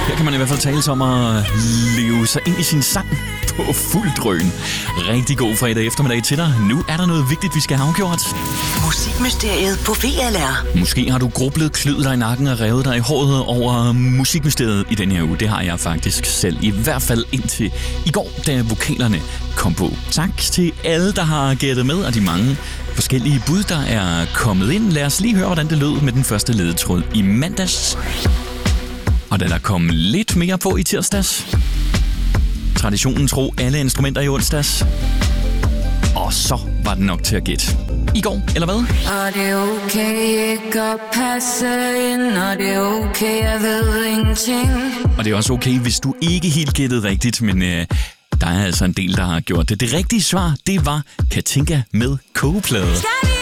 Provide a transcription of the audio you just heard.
Her kan man i hvert fald tale om at leve sig ind i sin sang på fuld drøn. Rigtig god fredag eftermiddag til dig. Nu er der noget vigtigt, vi skal have afgjort. Musikmysteriet på VLR. Måske har du grublet, kløet dig i nakken og revet dig i håret over musikmysteriet i den her uge. Det har jeg faktisk selv. I hvert fald indtil i går, da vokalerne kom på. Tak til alle, der har gættet med, og de mange forskellige bud, der er kommet ind. Lad os lige høre, hvordan det lød med den første ledetråd i mandags. Og da der kom lidt mere på i tirsdags. Traditionen tro alle instrumenter i onsdags. Og så var det nok til at gætte. I går, eller hvad? Og det er okay ikke at passe ind, og det er okay, jeg ved ingenting. Og det er også okay, hvis du ikke helt gættede rigtigt, men der er altså en del, der har gjort det. Det rigtige svar, det var Katinka med kogeplade.